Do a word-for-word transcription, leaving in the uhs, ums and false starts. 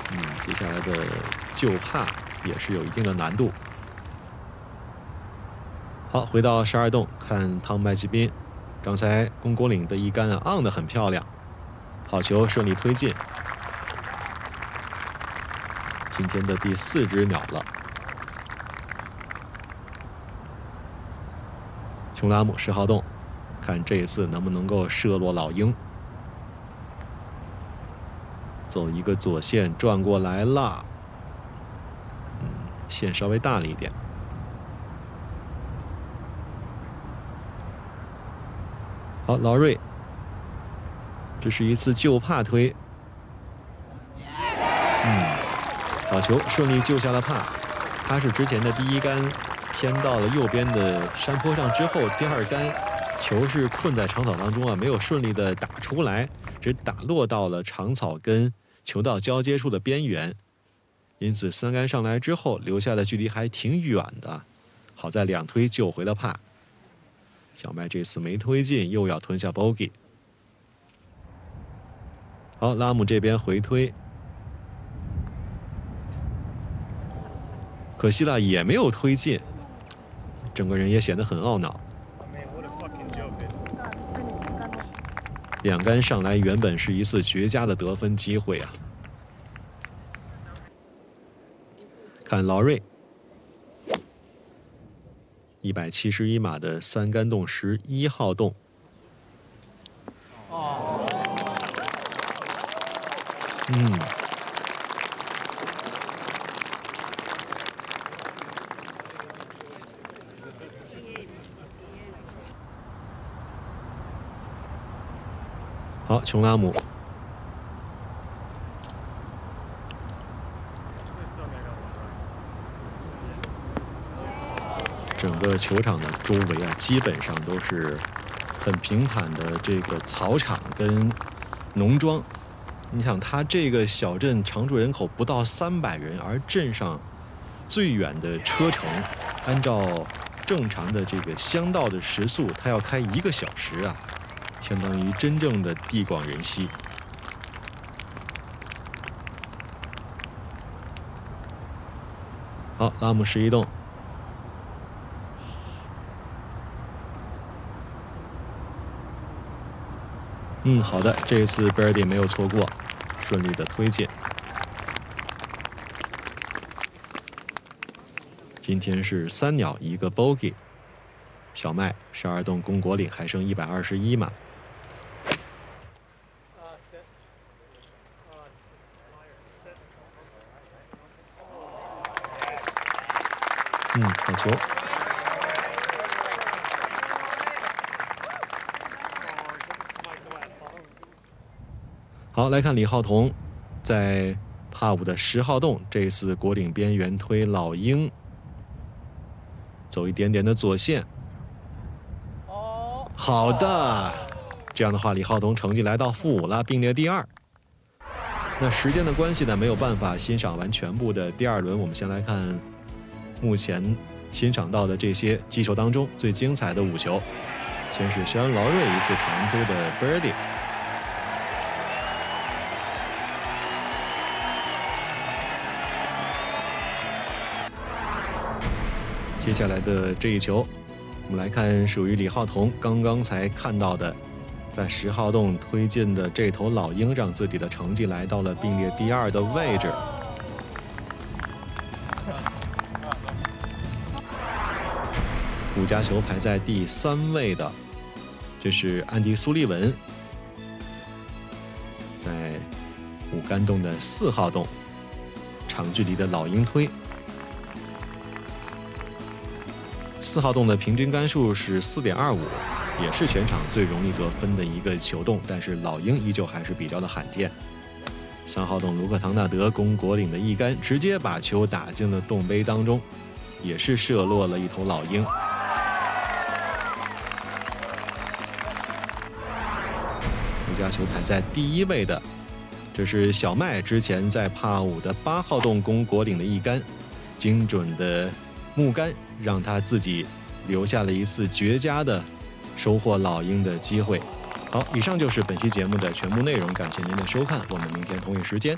嗯，接下来的救帕也是有一定的难度。好，回到十二洞看汤麦基宾，刚才龚国岭的一杆啊昂得很漂亮，好球顺利推进。今天的第四只鸟了。琼拉姆十号洞，看这一次能不能够射落老鹰。走一个左线转过来了，嗯，线稍微大了一点。好，劳瑞，这是一次救帕推，嗯，好球，顺利救下了帕。他是之前的第一杆偏到了右边的山坡上之后，第二杆球是困在长草当中啊，没有顺利的打出来，只打落到了长草跟球道交接处的边缘，因此三杆上来之后留下的距离还挺远的，好在两推救回了帕。小麦这次没推进，又要吞下 bogey。好，拉姆这边回推，可惜了也没有推进，整个人也显得很懊恼。两杆上来原本是一次绝佳的得分机会啊！看劳瑞，一百七十一码的三杆洞十一号洞。嗯，好，琼拉姆。整个球场的周围啊，基本上都是很平坦的这个草场跟农庄。你想，它这个小镇常住人口不到三百人，而镇上最远的车程，按照正常的这个乡道的时速，它要开一个小时啊，相当于真正的地广人稀。好，拉姆十一洞。嗯，好的，这一次 birdie 没有错过，顺利的推进。今天是三鸟一个 bogey， 小麦十二洞龚国岭还剩一百二十一码。嗯，好球。好，来看李浩彤，在帕五的十号洞，这次国岭边缘推老鹰，走一点点的左线。好的，这样的话，李浩彤成绩来到负五了，并列第二。那时间的关系呢，没有办法欣赏完全部的第二轮，我们先来看目前欣赏到的这些击球当中最精彩的五球。先是肖恩劳瑞一次长推的 birdie。接下来的这一球，我们来看属于李浩彤刚刚才看到的，在十号洞推进的这头老鹰，让自己的成绩来到了并列第二的位置。五加球排在第三位的，这是安迪·苏利文，在五杆洞的四号洞，长距离的老鹰推。四号洞的平均杆数是 四点二五， 也是全场最容易得分的一个球洞，但是老鹰依旧还是比较的罕见。三号洞卢克唐纳德龚国岭的一杆直接把球打进了洞杯当中，也是射落了一头老鹰。五加球排在第一位的，这是小麦之前在帕五的八号洞龚国岭的一杆，精准的木杆让他自己留下了一次绝佳的收获老鹰的机会。好，以上就是本期节目的全部内容，感谢您的收看，我们明天同一时间